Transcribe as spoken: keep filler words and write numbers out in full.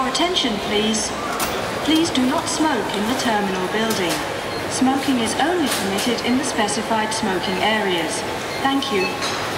attention, please. Please do not smoke in the terminal building. Smoking is only permitted in the specified smoking areas. Thank you.